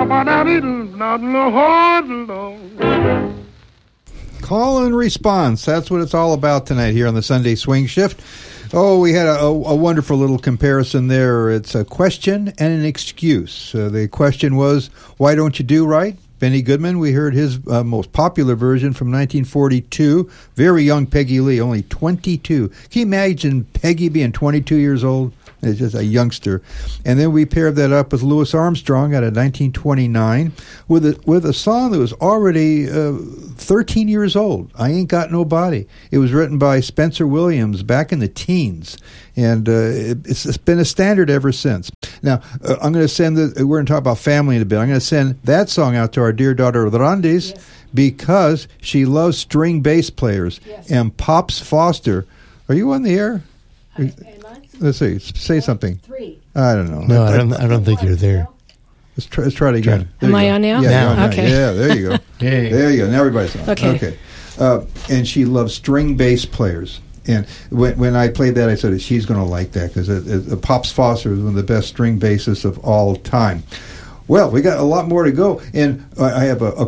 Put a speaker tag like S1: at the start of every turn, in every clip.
S1: Call and response. That's what it's all about tonight here on the Sunday Swing Shift. Oh, we had a wonderful little comparison there. It's a question and an excuse. The question was, why don't you do right? Benny Goodman, we heard his most popular version from 1942. Very young Peggy Lee, only 22. Can you imagine Peggy being 22 years old? It's just a youngster. And then we paired that up with Louis Armstrong out of 1929 with a song that was already 13 years old, I Ain't Got No Body. It was written by Spencer Williams back in the teens, and it's been a standard ever since. Now, I'm going to send we're going to talk about family in a bit. I'm going to send that song out to our dear daughter, Randis, yes, because she loves string bass players. Yes. And Pops Foster, are you on the air? Let's see. Say something. 3. I don't know.
S2: No, I don't think you're there.
S1: Let's try it again.
S3: Am I on now?
S1: Yeah,
S3: now. Okay.
S1: Yeah, there you go. There you go. Now everybody's on. Okay. And she loves string bass players. And when I played that, I said she's going to like that because Pops Foster is one of the best string bassists of all time. Well, we got a lot more to go, and I have a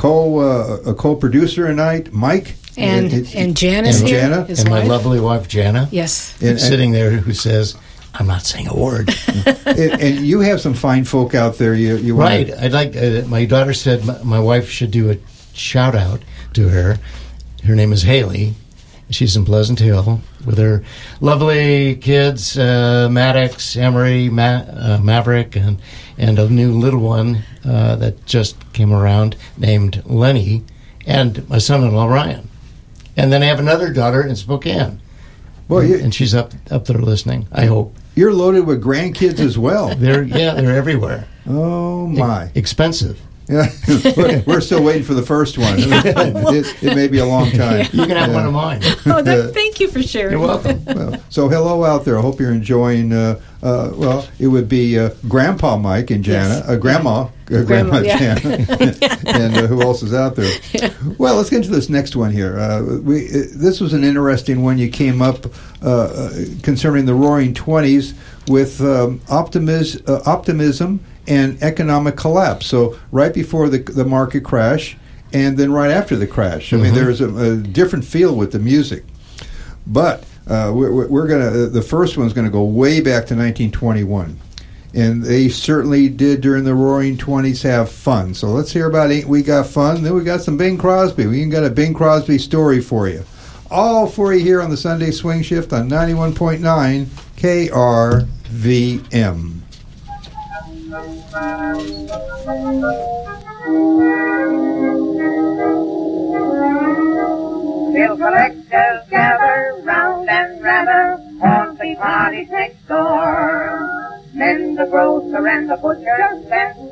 S1: co-producer tonight, Mike.
S3: And Janice
S1: and Jana.
S2: And my lovely wife, Jana.
S3: Yes.
S2: Sitting there who says, I'm not saying a word.
S1: and you have some fine folk out there. You
S2: right. I'd like. My daughter said my wife should do a shout-out to her. Her name is Haley. She's in Pleasant Hill with her lovely kids, Maddox, Emery, Maverick, and a new little one that just came around named Lenny, and my son-in-law, Ryan. And then I have another daughter in Spokane. Well, and she's up there listening, I hope.
S1: You're loaded with grandkids as well.
S2: They're everywhere.
S1: Oh, my.
S2: Expensive.
S1: Yeah, we're still waiting for the first one. It may be a long time.
S2: Yeah. You can have one of mine.
S3: Thank you for sharing.
S2: You're welcome.
S1: Well, so hello out there. I hope you're enjoying. It would be Grandpa Mike and Jana, yes. Grandma yeah. Jana, and who else is out there? Yeah. Well, let's get into this next one here. This was an interesting one. You came up concerning the Roaring '20s with optimism and economic collapse. So right before the market crash, and then right after the crash. I mean, there's a different feel with the music. But we're gonna. The first one's going to go way back to 1921, and they certainly did during the Roaring '20s have fun. So let's hear about Ain't We Got Fun. Then we got some Bing Crosby. We even got a Bing Crosby story for you. All for you here on the Sunday Swing Shift on 91.9 KRVM.
S4: Till collectors gather round and rather on the parties next door. Then the grocer and the butcher spend